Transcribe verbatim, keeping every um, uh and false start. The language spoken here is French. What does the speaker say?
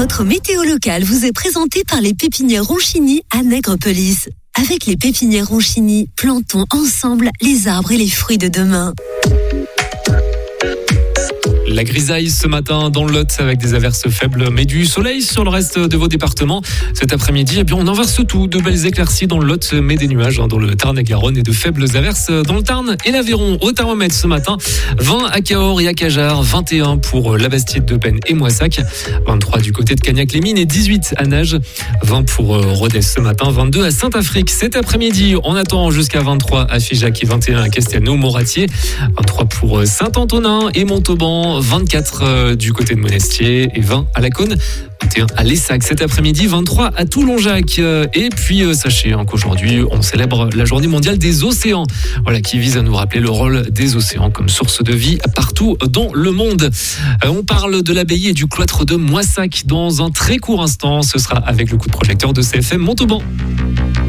Votre météo locale vous est présentée par les pépinières Ronchini à Nègrepelisse. Avec les pépinières Ronchini, plantons ensemble les arbres et les fruits de demain. La grisaille ce matin dans le Lot avec des averses faibles mais du soleil sur le reste de vos départements. Cet après-midi, eh bien, on inverse tout. De belles éclaircies dans le Lot mais des nuages hein, dans le Tarn et Garonne et de faibles averses dans le Tarn et l'Aveyron. Au thermomètre ce matin, vingt à Cahors et à Cajar, vingt et un pour la Bastide de Penne et Moissac, vingt-trois du côté de Cagnac-les-Mines et dix-huit à Nages, vingt pour Rodez ce matin, vingt-deux à Saint-Afrique. Cet après-midi, on attend jusqu'à vingt-trois à Figeac et vingt et un à Castelnau-Moratier, vingt-trois pour Saint-Antonin et Montauban, vingt-quatre du côté de Monestier et vingt à La Cône, vingt et un à Lessac cet après-midi, vingt-trois à Toulon-Jacques. Et puis sachez hein, qu'aujourd'hui on célèbre la journée mondiale des océans, voilà, qui vise à nous rappeler le rôle des océans comme source de vie partout dans le monde. On parle de l'abbaye et du cloître de Moissac dans un très court instant. Ce sera avec le coup de projecteur de C F M Montauban.